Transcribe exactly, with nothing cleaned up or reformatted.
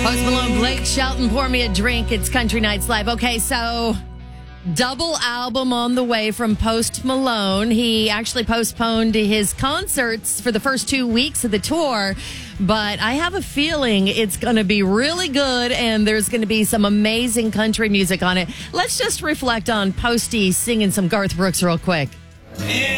Post Malone, Blake Shelton, Pour Me a Drink. It's Country Nights Live. Okay, so double album on the way from Post Malone. He actually postponed his concerts for the first two weeks of the tour, but I have a feeling it's going to be really good and there's going to be some amazing country music on it. Let's just reflect on Posty singing some Garth Brooks real quick.